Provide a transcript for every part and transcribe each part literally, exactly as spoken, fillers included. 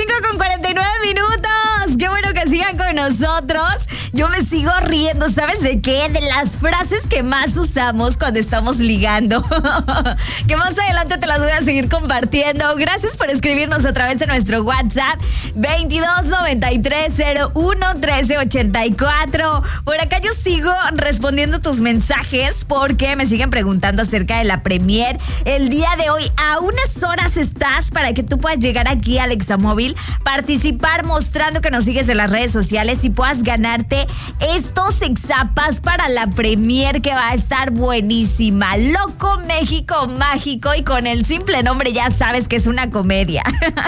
cinco con cuarenta y nueve minutos. Qué bueno que sigan con nosotros. Yo me sigo riendo, ¿sabes de qué? De las frases que más usamos cuando estamos ligando. Que más adelante te las voy a seguir compartiendo. Gracias por escribirnos a través de nuestro WhatsApp veintidós noventa y tres cero uno trece ochenta y cuatro. Por acá yo sigo respondiendo tus mensajes porque me siguen preguntando acerca de la premier. El día de hoy, a unas horas estás para que tú puedas llegar aquí al Examóvil, participar mostrando que nos sigues en las redes sociales y puedas ganarte estos exapas para la premier que va a estar buenísima. Loco México Mágico, y con el simple nombre ya sabes que es una comedia.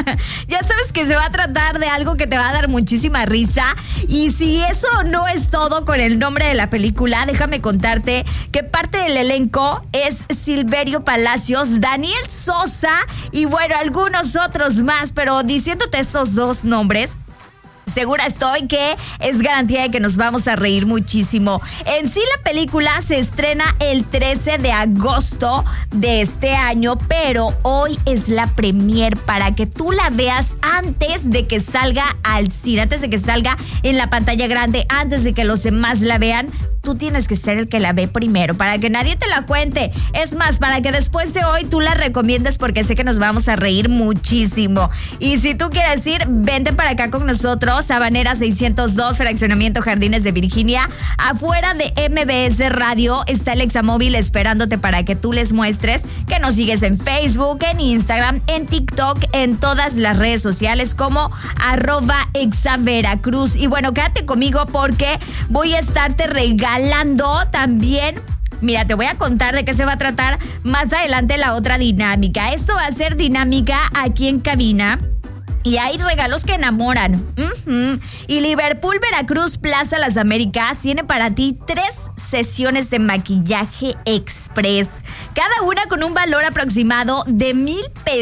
Ya sabes que se va a tratar de algo que te va a dar muchísima risa. Y si eso no es todo con el nombre de la película, déjame contarte que parte del elenco es Silverio Palacios, Daniel Sosa y bueno, algunos otros más, pero diciéndote estos dos nombres, segura estoy que es garantía de que nos vamos a reír muchísimo. En sí, la película se estrena el trece de agosto de este año, pero hoy es la premier para que tú la veas antes de que salga al cine, antes de que salga en la pantalla grande, antes de que los demás la vean. Tú tienes que ser el que la ve primero, para que nadie te la cuente. Es más, para que después de hoy tú la recomiendes, porque sé que nos vamos a reír muchísimo. Y si tú quieres ir, vente para acá con nosotros, Sabanera seiscientos dos, Fraccionamiento Jardines de Virginia. Afuera de M B S Radio está el Examóvil esperándote para que tú les muestres que nos sigues en Facebook, en Instagram, en TikTok, en todas las redes sociales como arroba exaveracruz. Y bueno, quédate conmigo porque voy a estarte regalando también. Mira, te voy a contar de qué se va a tratar más adelante la otra dinámica. Esto va a ser dinámica aquí en cabina. Y hay regalos que enamoran. Uh-huh. Y Liverpool Veracruz Plaza Las Américas tiene para ti tres sesiones de maquillaje express. Cada una con un valor aproximado de mil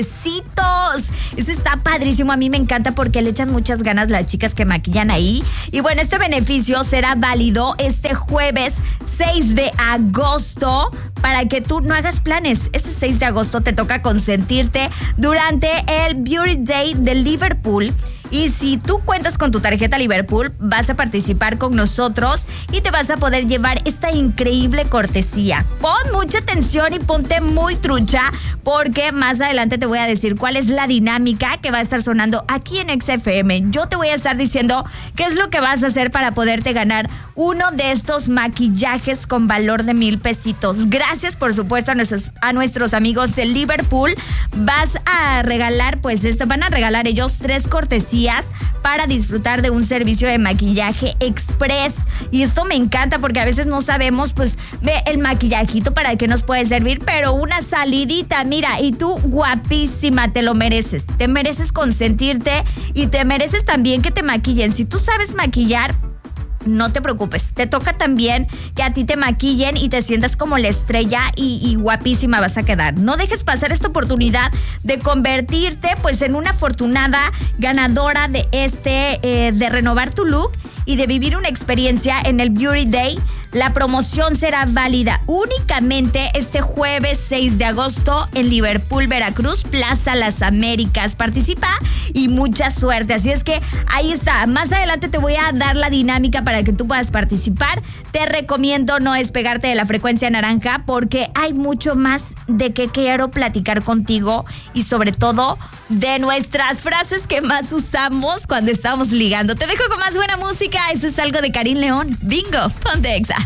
pesitos. Eso está padrísimo. A mí me encanta porque le echan muchas ganas las chicas que maquillan ahí. Y bueno, este beneficio será válido este jueves seis de agosto para que tú no hagas planes. Este seis de agosto te toca consentirte durante el Beauty Day del Liverpool. Y si tú cuentas con tu tarjeta Liverpool, vas a participar con nosotros y te vas a poder llevar esta increíble cortesía. Pon mucha atención y ponte muy trucha, porque más adelante te voy a decir cuál es la dinámica que va a estar sonando aquí en X F M. Yo te voy a estar diciendo qué es lo que vas a hacer para poderte ganar uno de estos maquillajes con valor de mil pesitos. Gracias, por supuesto, a nuestros, a nuestros amigos de Liverpool. Vas a regalar, pues, esto, van a regalar ellos tres cortesías para disfrutar de un servicio de maquillaje express. Y esto me encanta porque a veces no sabemos, pues, ve el maquillajito para qué nos puede servir, pero una salidita, mira, y tú guapísima, te lo mereces. Te mereces consentirte y te mereces también que te maquillen. Si tú sabes maquillar, no te preocupes, te toca también que a ti te maquillen y te sientas como la estrella y, y guapísima vas a quedar. No dejes pasar esta oportunidad de convertirte, pues, en una afortunada ganadora de este, eh, de renovar tu look y de vivir una experiencia en el Beauty Day. La promoción será válida únicamente este jueves seis de agosto en Liverpool Veracruz, Plaza Las Américas. Participa y mucha suerte. Así es que ahí está. Más adelante te voy a dar la dinámica para que tú puedas participar. Te recomiendo no despegarte de la frecuencia naranja porque hay mucho más de que quiero platicar contigo y sobre todo de nuestras frases que más usamos cuando estamos ligando. Te dejo con más buena música. Eso es algo de Karim León. Bingo, ponte Exa.